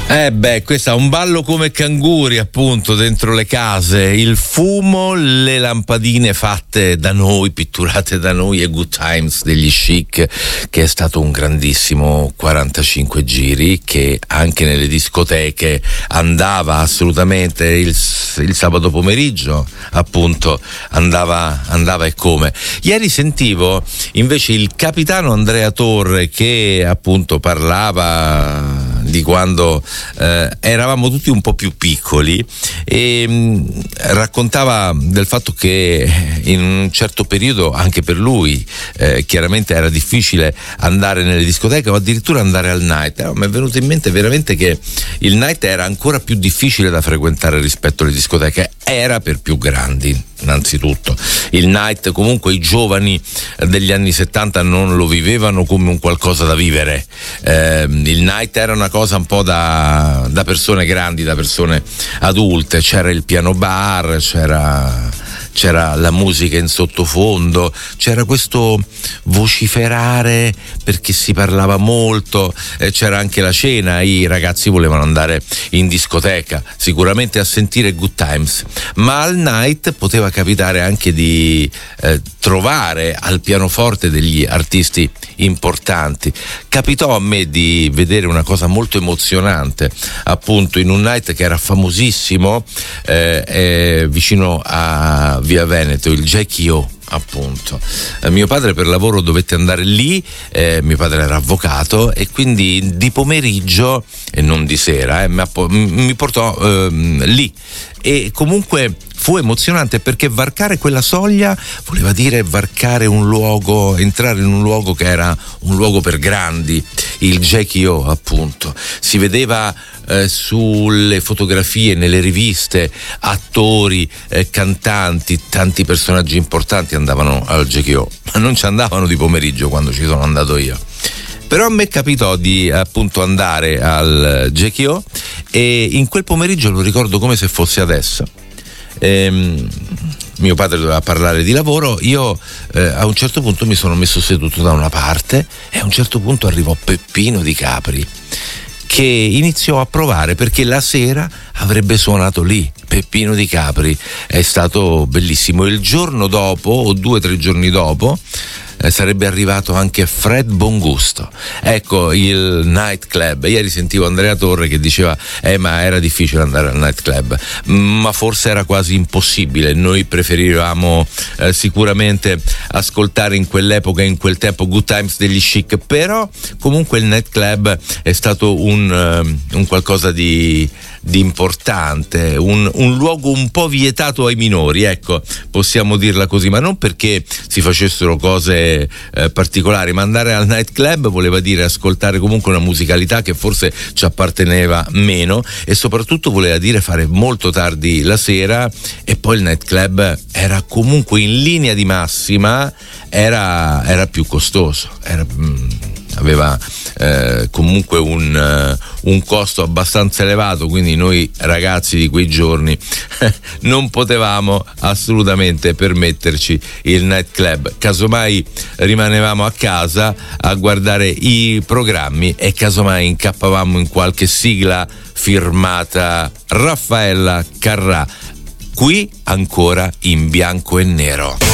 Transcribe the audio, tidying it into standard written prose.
Questo è un ballo come canguri, appunto, dentro le case, il fumo, le lampadine fatte da noi, pitturate da noi, e Good Times degli Chic, che è stato un grandissimo 45 giri, che anche nelle discoteche andava assolutamente il sabato pomeriggio, appunto, andava e come. Ieri sentivo invece il capitano Andrea Torre che appunto parlava di quando eravamo tutti un po' più piccoli e raccontava del fatto che in un certo periodo anche per lui chiaramente era difficile andare nelle discoteche o addirittura andare al night. Mi è venuto in mente veramente che il night era ancora più difficile da frequentare rispetto alle discoteche, era per più grandi. Innanzitutto il night, comunque i giovani degli anni 70 non lo vivevano come un qualcosa da vivere, il night era una cosa un po' da persone grandi, da persone adulte, c'era il piano bar, c'era la musica in sottofondo, c'era questo vociferare perché si parlava molto, c'era anche la cena, i ragazzi volevano andare in discoteca sicuramente a sentire Good Times, ma al night poteva capitare anche di trovare al pianoforte degli artisti importanti. Capitò a me di vedere una cosa molto emozionante appunto in un night che era famosissimo vicino a Via Veneto, il Jackie O, appunto. Mio padre per lavoro dovette andare lì, mio padre era avvocato e quindi di pomeriggio e non di sera mi portò lì, e comunque fu emozionante perché varcare quella soglia voleva dire varcare un luogo, entrare in un luogo che era un luogo per grandi, il Jackie O, appunto. Si vedeva sulle fotografie, nelle riviste, attori, cantanti, tanti personaggi importanti andavano al Jackie O, ma non ci andavano di pomeriggio quando ci sono andato io. Però a me capitò di appunto andare al Jackie O e in quel pomeriggio lo ricordo come se fosse adesso. Mio padre doveva parlare di lavoro, io a un certo punto mi sono messo seduto da una parte e a un certo punto arrivò Peppino Di Capri, che iniziò a provare perché la sera avrebbe suonato lì. Peppino Di Capri è stato bellissimo. Il giorno dopo o 2 o 3 giorni dopo sarebbe arrivato anche Fred Bongusto. Ecco il nightclub. Ieri sentivo Andrea Torre che diceva ma era difficile andare al nightclub, ma forse era quasi impossibile. Noi preferivamo sicuramente ascoltare in quell'epoca, in quel tempo, Good Times degli Chic, però comunque il nightclub è stato un qualcosa di importante, un luogo un po' vietato ai minori, ecco, possiamo dirla così, ma non perché si facessero cose particolari, ma andare al nightclub voleva dire ascoltare comunque una musicalità che forse ci apparteneva meno, e soprattutto voleva dire fare molto tardi la sera, e poi il nightclub era comunque in linea di massima era più costoso, aveva comunque un costo abbastanza elevato, quindi noi ragazzi di quei giorni non potevamo assolutamente permetterci il nightclub, casomai rimanevamo a casa a guardare i programmi e casomai incappavamo in qualche sigla firmata Raffaella Carrà, qui ancora in bianco e nero.